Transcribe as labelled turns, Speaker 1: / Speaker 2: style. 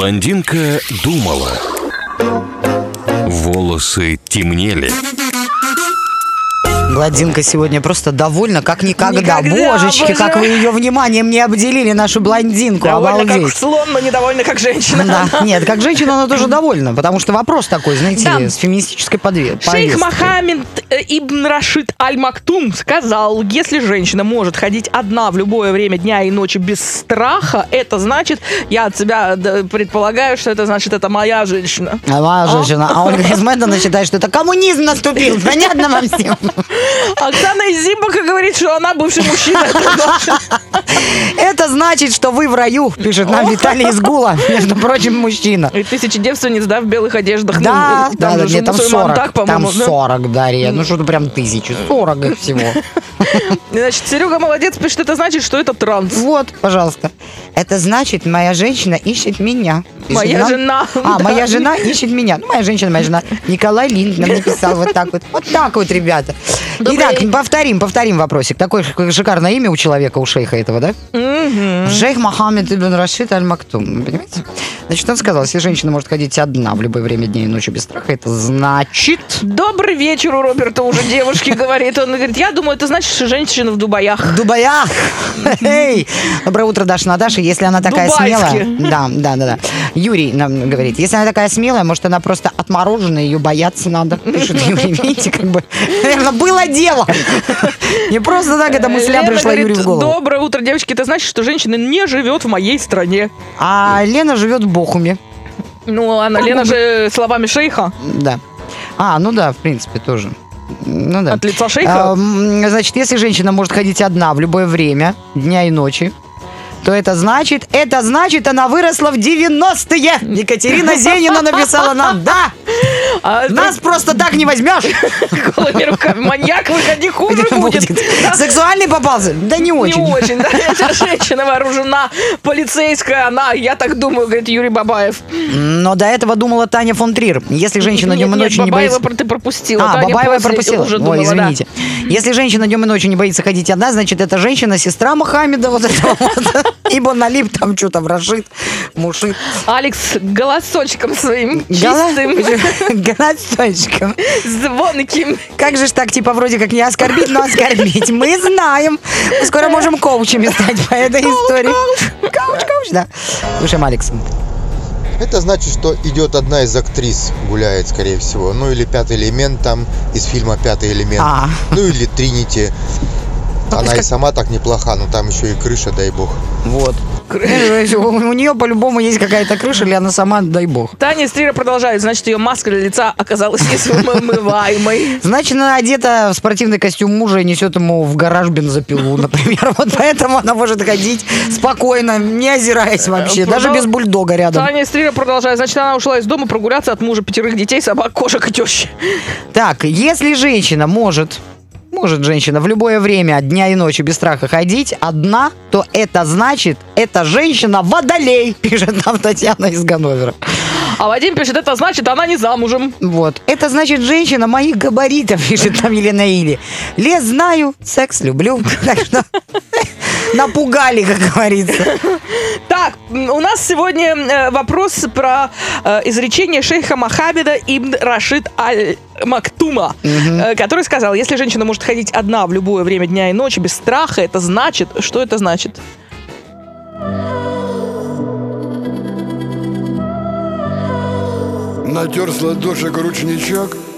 Speaker 1: Блондинка думала. Волосы темнели.
Speaker 2: Блондинка сегодня просто довольна, как никогда. Божечки, как вы ее вниманием не обделили, нашу блондинку.
Speaker 3: Довольна
Speaker 2: Обалдеть.
Speaker 3: как слон, но недовольна как женщина.
Speaker 2: Да. Нет, как женщина она тоже довольна, потому что вопрос такой, знаете,
Speaker 3: Да.
Speaker 2: с феминистической повесткой.
Speaker 3: Шейх Мохаммед ибн Рашид Аль-Мактум сказал: если женщина может ходить одна в любое время дня и ночи без страха, это значит, я от себя предполагаю, что это значит, это моя женщина.
Speaker 2: Моя женщина. А Ольга Измендовна считает, что это коммунизм наступил. Понятно вам всем?
Speaker 3: Оксана Изимбака говорит, что она бывший мужчина.
Speaker 2: Это значит, что вы в раю, пишет нам Виталий из Гула. Между прочим, мужчина.
Speaker 3: И 1000 девственниц, да, в белых одеждах.
Speaker 2: Да,
Speaker 3: Ну,
Speaker 2: да,
Speaker 3: же
Speaker 2: нет, там
Speaker 3: мусульман
Speaker 2: 40.
Speaker 3: так,
Speaker 2: Там
Speaker 3: по-моему, да?
Speaker 2: 40, Дарья. Ну что-то прям 1000. 40 их всего.
Speaker 3: Значит, Серега молодец, пишет, это значит, что это транс.
Speaker 2: Вот, пожалуйста. Это значит, моя женщина ищет меня. Пишет
Speaker 3: Моя
Speaker 2: нам.
Speaker 3: жена.
Speaker 2: А,
Speaker 3: Да.
Speaker 2: моя жена ищет меня. Ну, моя женщина, моя жена. Николай Линд нам написал вот так вот. Вот так вот, ребята. Итак, повторим вопросик. Такое шикарное имя у человека, у шейха этого, да? Шейх Мохаммед ибн Рашид Аль-Мактум. Понимаете? Значит, он сказал, если женщина может ходить одна в любое время дня и ночи без страха, это значит...
Speaker 3: Добрый вечер у Роберта уже девушки, говорит. Он говорит, я думаю, это значит, что женщина в Дубаях.
Speaker 2: В Дубаях! Эй! Доброе утро, Даша Наташа. Если она такая
Speaker 3: Дубайски.
Speaker 2: смелая... Да. Юрий нам говорит, если она такая смелая, может, она просто отмороженная, ее бояться надо. Пишет Юрий. Видите, как бы... Наверное, было дело. Не просто так эта мысля
Speaker 3: Лена
Speaker 2: пришла
Speaker 3: говорит,
Speaker 2: Юрию в голову.
Speaker 3: доброе утро, девочки. Это значит, что женщина не живет в моей стране.
Speaker 2: А Лена живет в Бохуме.
Speaker 3: Ну, Лена же словами шейха.
Speaker 2: Да. Ну да, в принципе, тоже. Ну да.
Speaker 3: От лица шейха.
Speaker 2: Значит, если женщина может ходить одна в любое время, дня и ночи, то это значит, она выросла в 90-е. Екатерина Зенина написала нам, да, нас просто так не возьмешь.
Speaker 3: Голыми руками. Маньяк, выходи, хуже будет.
Speaker 2: Сексуальный попался? Да не очень.
Speaker 3: Не очень, да. Эта женщина вооружена, полицейская, она, я так думаю, говорит Юрий Бабаев.
Speaker 2: Но до этого думала Таня фон Трир. Если женщина днем и ночью не боится...
Speaker 3: Бабаева ты пропустила. Таня
Speaker 2: Бабаева я
Speaker 3: после
Speaker 2: пропустила.
Speaker 3: уже
Speaker 2: Ой,
Speaker 3: думала,
Speaker 2: извините. Если женщина днем и ночью не боится ходить одна, значит, это женщина, сестра Мохаммеда, вот этого вот. Ибо налип там что-то в Рашид, мушит.
Speaker 3: Алекс голосочком своим чистым,
Speaker 2: Голосочком.
Speaker 3: звонким.
Speaker 2: Как же ж так, типа, вроде как не оскорбить, но оскорбить. Мы знаем. Мы скоро можем коучами стать по этой истории. Коуч, да. Слушаем Алекса.
Speaker 4: Это значит, что идет одна из актрис, гуляет, скорее всего. Ну, или «Пятый элемент» там, из фильма «Пятый элемент». Ну, или «Тринити». Она и сама так неплоха, но там еще и крыша, дай бог.
Speaker 2: Вот. У нее по-любому есть какая-то крыша, или она сама, дай бог.
Speaker 3: Таня Стрира продолжает. Значит, ее маска для лица оказалась несвымываемой.
Speaker 2: Значит, она одета в спортивный костюм мужа и несет ему в гараж бензопилу, например. Вот поэтому она может ходить спокойно, не озираясь вообще, даже без бульдога рядом.
Speaker 3: Таня Стрира продолжает. Значит, она ушла из дома прогуляться от мужа, 5 детей, собак, кошек и тещи.
Speaker 2: Так, если женщина может женщина в любое время дня и ночи без страха ходить одна, то это значит, эта женщина водолей, пишет нам Татьяна из Ганновера.
Speaker 3: А Вадим пишет, это значит, она не замужем.
Speaker 2: Вот. Это значит, женщина моих габаритов, пишет нам Елена Или. Лес знаю, секс люблю. Так что напугали, как говорится.
Speaker 3: Так, у нас сегодня вопрос про изречение шейха Мохаммеда ибн Рашид Аль-Мактума, который сказал, если женщина может ходить одна в любое время дня и ночи без страха, это значит... Что это значит?
Speaker 5: Натер с ладошек ручничок,